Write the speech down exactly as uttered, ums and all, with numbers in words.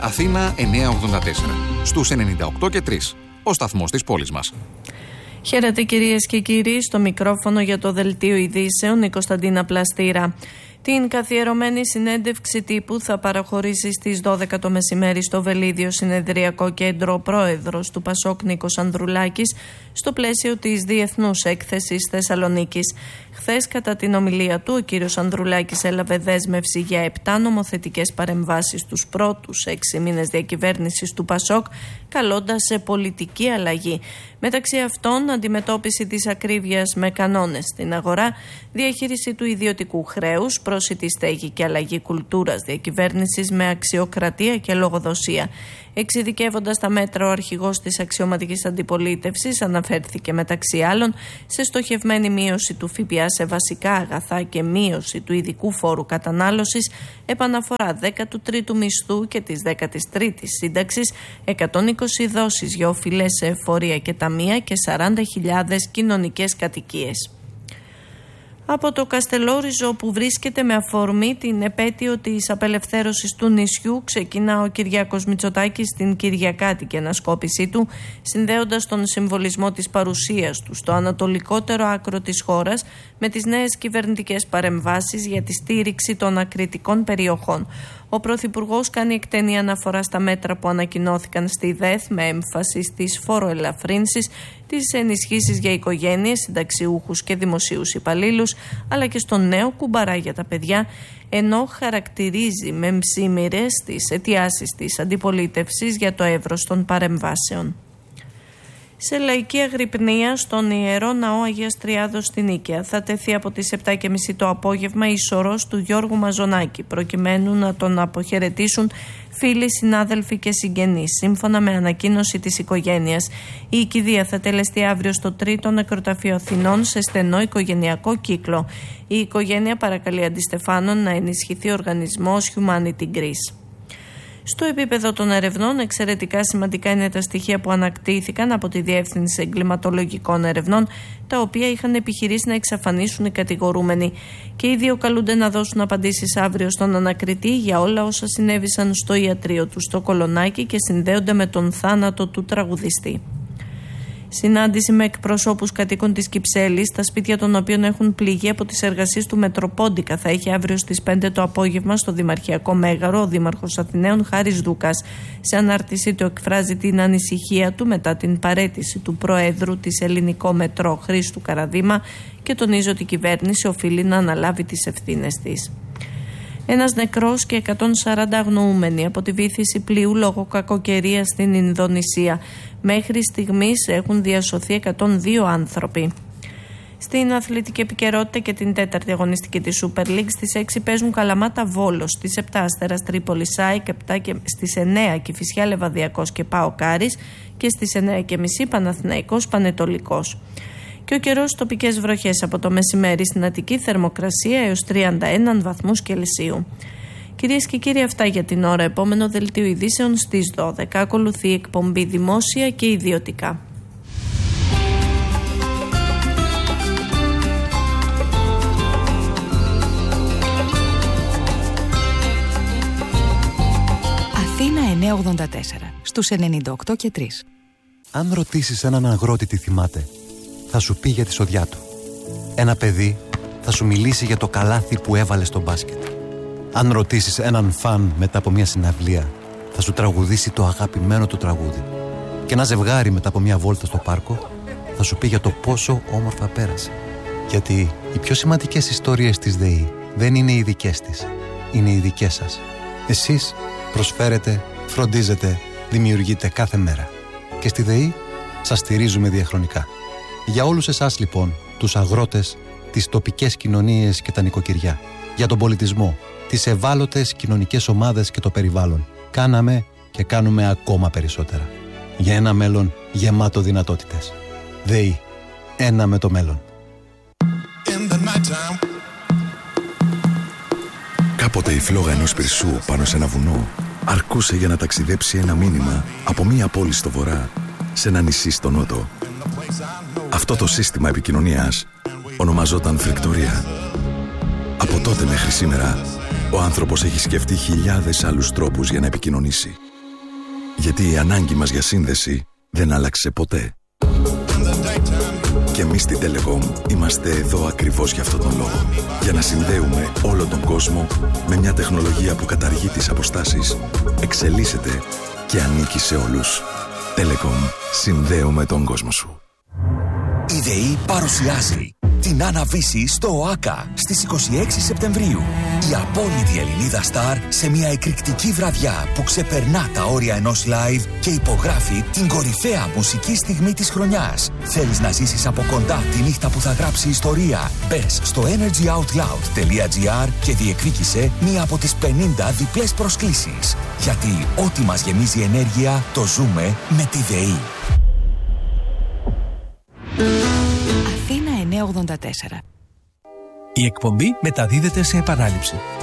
Αθήνα εννιακόσια ογδόντα τέσσερα. Στους ενενήντα οκτώ και τρία. Ο σταθμός της πόλης μας. Χαίρετε κυρίες και κύριοι, στο μικρόφωνο για το Δελτίο Ειδήσεων η Κωνσταντίνα Πλαστήρα. Την καθιερωμένη συνέντευξη τύπου θα παραχωρήσει στις δώδεκα το μεσημέρι στο Βελίδιο Συνεδριακό Κέντρο ο πρόεδρος του Πασόκ Νίκος Ανδρουλάκης στο πλαίσιο της Διεθνούς Έκθεσης Θεσσαλονίκης. Χθες, κατά την ομιλία του, ο κύριος Ανδρουλάκης έλαβε δέσμευση για επτά νομοθετικές παρεμβάσεις στους πρώτους έξι μήνες διακυβέρνησης του Πασόκ, καλώντας σε πολιτική αλλαγή. Μεταξύ αυτών, αντιμετώπιση της ακρίβειας με κανόνες στην αγορά, διαχείριση του ιδιωτικού χρέους, πρόσιτη στέγη και αλλαγή κουλτούρας διακυβέρνησης με αξιοκρατία και λογοδοσία. Εξειδικεύοντας τα μέτρα, ο αρχηγός της αξιωματικής αντιπολίτευσης αναφέρθηκε μεταξύ άλλων σε στοχευμένη μείωση του ΦΠΑ σε βασικά αγαθά και μείωση του ειδικού φόρου κατανάλωσης, επαναφορά δέκατου τρίτου μισθού και της δέκατης τρίτης σύνταξης, εκατόν είκοσι δόσεις για οφειλές σε εφορία και ταμεία και σαράντα χιλιάδες κοινωνικές κατοικίες. Από το Καστελόριζο, που βρίσκεται με αφορμή την επέτειο της απελευθέρωσης του νησιού, ξεκινά ο Κυριάκος Μητσοτάκης στην κυριακάτικη ανασκόπησή του, συνδέοντας τον συμβολισμό της παρουσίας του στο ανατολικότερο άκρο της χώρας με τις νέες κυβερνητικές παρεμβάσεις για τη στήριξη των ακριτικών περιοχών. Ο Πρωθυπουργός κάνει εκτενή αναφορά στα μέτρα που ανακοινώθηκαν στη ΔΕΘ με έμφαση στις φοροελαφρύνσεις, τις ενισχύσεις για οικογένειες, συνταξιούχους και δημοσίους υπαλλήλους, αλλά και στο νέο κουμπαρά για τα παιδιά, ενώ χαρακτηρίζει με μψίμυρες τις αιτιάσεις της αντιπολίτευσης για το εύρος των παρεμβάσεων. Σε λαϊκή αγρυπνία στον Ιερό Ναό Αγίας Τριάδος στην Νίκαια θα τεθεί από τις επτά και μισή το απόγευμα η σωρός του Γιώργου Μαζονάκη, προκειμένου να τον αποχαιρετήσουν φίλοι, συνάδελφοι και συγγενείς. Σύμφωνα με ανακοίνωση της οικογένειας, η οικηδεία θα τελεστεί αύριο στο Τρίτο Νεκροταφείο Αθηνών σε στενό οικογενειακό κύκλο. Η οικογένεια παρακαλεί αντιστεφάνων να ενισχυθεί ο οργανισμός Humanity Greece. Στο επίπεδο των ερευνών, εξαιρετικά σημαντικά είναι τα στοιχεία που ανακτήθηκαν από τη Διεύθυνση Εγκληματολογικών Ερευνών, τα οποία είχαν επιχειρήσει να εξαφανίσουν οι κατηγορούμενοι. Και οι δύο καλούνται να δώσουν απαντήσεις αύριο στον ανακριτή για όλα όσα συνέβησαν στο ιατρείο του στο Κολονάκι και συνδέονται με τον θάνατο του τραγουδιστή. Συνάντηση με εκπροσώπους κατοίκων της Κυψέλης, τα σπίτια των οποίων έχουν πληγεί από τις εργασίες του Μετροπόντικα, θα έχει αύριο στις πέντε το απόγευμα στο Δημαρχιακό Μέγαρο ο Δήμαρχος Αθηναίων Χάρης Δούκας. Σε ανάρτησή του εκφράζει την ανησυχία του μετά την παραίτηση του Προέδρου της Ελληνικό Μετρό Χρήστου Καραδίμα και τονίζει ότι η κυβέρνηση οφείλει να αναλάβει τις ευθύνες της. Ένας νεκρός και εκατόν σαράντα αγνοούμενοι από τη βύθιση πλοίου λόγω κακοκαιρίας στην Ινδονησία. Μέχρι στιγμής έχουν διασωθεί εκατόν δύο άνθρωποι. Στην αθλητική επικαιρότητα και την τέταρτη αγωνιστική της Super League, στις έξι παίζουν Καλαμάτα Βόλος, στις επτά Αστέρας Τρίπολης ΑΕΚ, στις εννέα Κηφισιά Λεβαδιακός και ΠΑΟΚ Άρης και στις εννέα και μισή Παναθηναϊκός Πανετολικός. Και ο καιρός, τοπικές βροχές από το μεσημέρι στην Αττική, θερμοκρασία έως τριάντα ένα βαθμούς Κελσίου. Κυρίες και κύριοι, αυτά για την ώρα. Επόμενο δελτίο ειδήσεων στις δώδεκα. Ακολουθεί η εκπομπή Δημόσια και Ιδιωτικά. Αθήνα εννιακόσια ογδόντα τέσσερα, στους ενενήντα οκτώ και τρία. Αν ρωτήσεις έναν αγρότη τι θυμάται, θα σου πει για τη σοδιά του. Ένα παιδί θα σου μιλήσει για το καλάθι που έβαλε στο μπάσκετ. Αν ρωτήσεις έναν φαν μετά από μια συναυλία, θα σου τραγουδήσει το αγαπημένο του τραγούδι. Και ένα ζευγάρι μετά από μια βόλτα στο πάρκο θα σου πει για το πόσο όμορφα πέρασε. Γιατί οι πιο σημαντικές ιστορίες της ΔΕΗ δεν είναι οι δικές της, είναι οι δικές σας. Εσείς προσφέρετε, φροντίζετε, δημιουργείτε κάθε μέρα. Και στη ΔΕΗ σας στηρίζουμε διαχρονικά. Για όλους εσάς λοιπόν, τους αγρότες, τις τοπικές κοινωνίες και τα νοικοκυριά, για τον πολιτισμό, τις ευάλωτες κοινωνικές ομάδες και το περιβάλλον, κάναμε και κάνουμε ακόμα περισσότερα. Για ένα μέλλον γεμάτο δυνατότητες. ΔΕΗ. Ένα με το μέλλον. Κάποτε η φλόγα ενός πυρσού πάνω σε ένα βουνό αρκούσε για να ταξιδέψει ένα μήνυμα από μία πόλη στο βορρά σε ένα νησί στο νότο. Αυτό το σύστημα επικοινωνίας ονομαζόταν φρικτορία. Από τότε μέχρι σήμερα, ο άνθρωπος έχει σκεφτεί χιλιάδες άλλους τρόπους για να επικοινωνήσει. Γιατί η ανάγκη μας για σύνδεση δεν άλλαξε ποτέ. Και εμείς στην Telecom είμαστε εδώ ακριβώς για αυτόν τον λόγο. Για να συνδέουμε όλο τον κόσμο με μια τεχνολογία που καταργεί τις αποστάσεις, εξελίσσεται και ανήκει σε όλους. Telecom. Συνδέουμε τον κόσμο σου. Η ΔΕΗ παρουσιάζει την Άννα Βύση στο ΟΑΚΑ στις είκοσι έξι Σεπτεμβρίου. Η απόλυτη Ελληνίδα στάρ σε μια εκρηκτική βραδιά που ξεπερνά τα όρια ενός live και υπογράφει την κορυφαία μουσική στιγμή της χρονιάς. Θέλεις να ζήσεις από κοντά τη νύχτα που θα γράψει ιστορία? Μπες στο energyoutloud.gr και διεκδίκησε μία από τις πενήντα διπλές προσκλήσεις. Γιατί ό,τι μας γεμίζει ενέργεια το ζούμε με τη ΔΕΗ. Αθήνα εννιακόσια ογδόντα τέσσερα. Η εκπομπή μεταδίδεται σε επανάληψη.